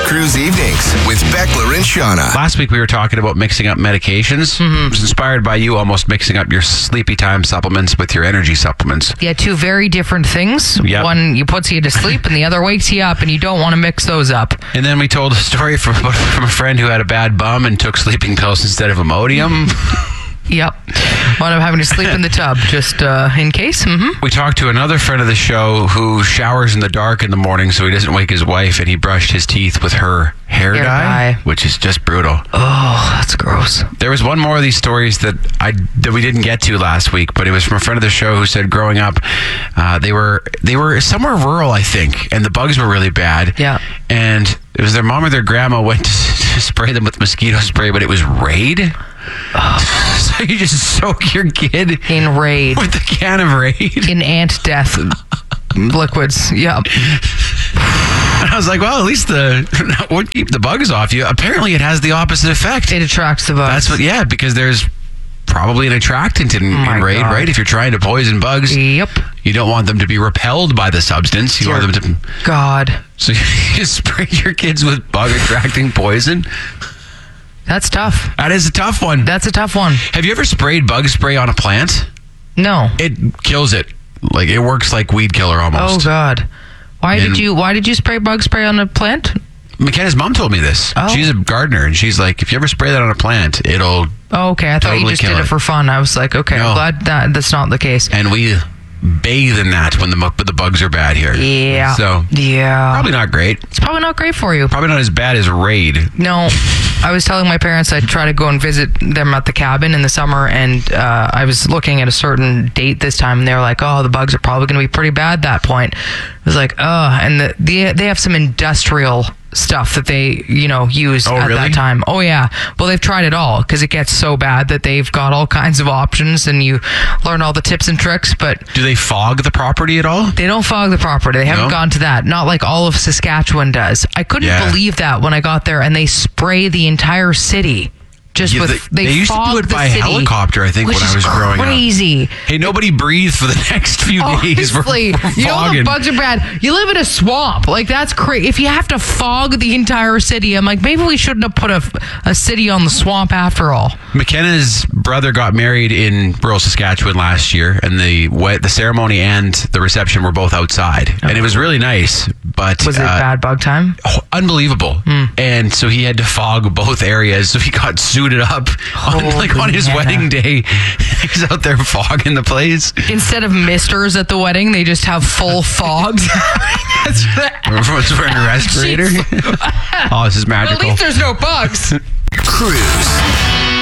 Cruise Evenings with Beckler and Shauna. Last week we were talking about mixing up medications. It was inspired by you almost mixing up your sleepy time supplements with your energy supplements. Yeah, two very different things. Yep. One puts you to sleep and the other wakes you up, and you don't want to mix those up. And then we told a story from a friend who had a bad bum and took sleeping pills instead of Imodium. Yep. Wound up having to sleep in the tub just in case. We talked to another friend of the show who showers in the dark in the morning so he doesn't wake his wife, and he brushed his teeth with her hair dye, which is just brutal. Oh, that's gross. There was one more of these stories that we didn't get to last week, but it was from a friend of the show who said growing up, they were somewhere rural, I think, and the bugs were really bad. Yeah. And it was their mom or their grandma went to spray them with mosquito spray, but it was Raid. So you just soak your kid in Raid with a can of Raid in ant death liquids. Yep. And I was like, well, at least that would keep the bugs off you. Apparently, it has the opposite effect. It attracts the bugs. Because there's probably an attractant in Raid, God. right? If you're trying to poison bugs, Yep. you don't want them to be repelled by the substance. You want them to. God. So you spray your kids with bug-attracting poison. That's tough. That is a tough one. That's a tough one. Have you ever sprayed bug spray on a plant? No. It kills it. Like, it works like weed killer almost. Oh God. Why did you spray bug spray on a plant? McKenna's mom told me this. Oh. She's a gardener, and she's like, if you ever spray that on a plant, it'll Oh, okay. I thought totally you just kill did it it. for fun. I was like, okay, No. I'm glad that's not the case. And we bathe in that when the bugs are bad here. Yeah. So yeah. probably not great. It's probably not great for you. Probably not as bad as Raid. No. I was telling my parents I'd try to go and visit them at the cabin in the summer, and I was looking at a certain date this time, and they were like, oh, the bugs are probably going to be pretty bad at that point. I was like, and they have some industrial stuff that they use at that time. Oh yeah. Well, they've tried it all because it gets so bad that they've got all kinds of options, and you learn all the tips and tricks. But do they fog the property at all? they don't fog the property. They haven't gone to that. Not like all of Saskatchewan does. I couldn't believe that when I got there, and they spray the entire city. Just they used to do it by helicopter, I think, when I was growing up. Crazy. Hey, nobody breathe for the next few days. Honestly, you know the bugs are bad. You live in a swamp. Like, that's crazy. If you have to fog the entire city, I'm like, maybe we shouldn't have put a city on the swamp after all. McKenna's brother got married in rural Saskatchewan last year, and the ceremony and the reception were both outside, and it was really nice. But was it bad bug time? Unbelievable. And so he had to fog both areas. So he got suited up on his wedding day. He's out there fogging the place. Instead of misters at the wedding, they just have full fogs. Everyone's wearing a respirator. Oh, this is magical. At least there's no bugs. Cruise.